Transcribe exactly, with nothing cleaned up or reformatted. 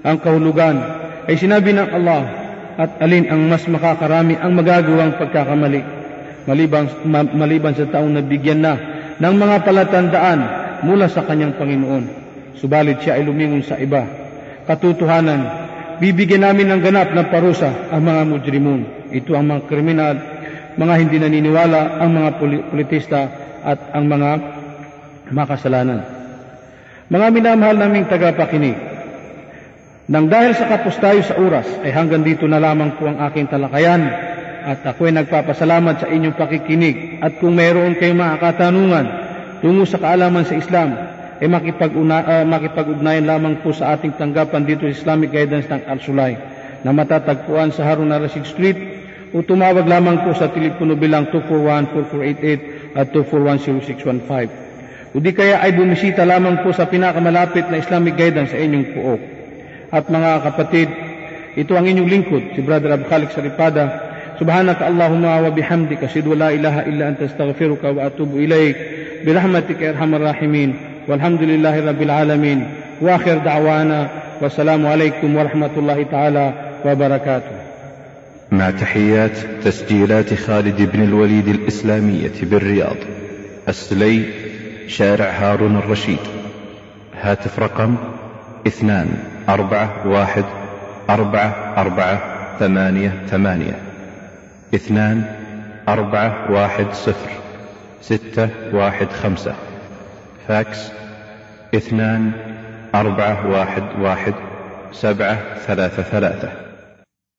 ang kahulugan, ay sinabi ng Allah, at alin ang mas makakarami ang magagawang pagkakamali, maliban, ma, maliban sa taong nabigyan na ng mga palatandaan mula sa kanyang Panginoon. Subalit siya ay lumingon sa iba. Katotohanan, bibigyan namin ng ganap ng parusa ang mga mujrimun. Ito ang mga kriminal, mga hindi naniniwala, ang mga politista at ang mga makasalanan. Mga minamahal naming tagapakinig, nang dahil sa kapos tayo sa oras, ay hanggang dito na lamang po ang aking talakayan, at ako ay nagpapasalamat sa inyong pakikinig. At kung mayroon kayong mga katanungan tungo sa kaalaman sa Islam, ay makipag-una, uh, makipag-ugnayan lamang po sa ating tanggapan dito sa Islamic Guidance ng Al-Sulay, na matatagpuan sa Harun al-Rashid Street, o tumawag lamang po sa telepono bilang two four one, four four eight eight at two four one, zero six one five. O di kaya ay bumisita lamang po sa pinakamalapit na Islamic Guidance sa inyong puok. At mga kapatid, ito ang inyong lingkod, si Brother Abdul Khalik Saripada. Subhanaka Allahumma wa bihamdika, asyhadu an la ilaha illa anta, astaghfiruka wa atubu ilaik, birahmatika ya arhamar rahimin, walhamdulillahi rabbil alamin, wa akhir da'wana, wassalamu alaikum warahmatullahi ta'ala wabarakatuh. مع تحيات تسجيلات خالد بن الوليد الإسلامية بالرياض، السلي، شارع هارون الرشيد. هاتف رقم اثنان أربعة واحد أربعة أربعة ثمانية ثمانية اثنان أربعة واحد صفر ستة واحد خمسة. فاكس اثنان أربعة واحد واحد سبعة ثلاثة ثلاثة.